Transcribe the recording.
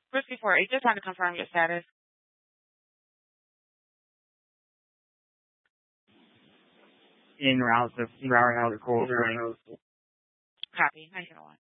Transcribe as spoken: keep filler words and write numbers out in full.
Whiskey four eight, just trying to confirm your status. En route to Broward House Court. Copy. Nine zero one.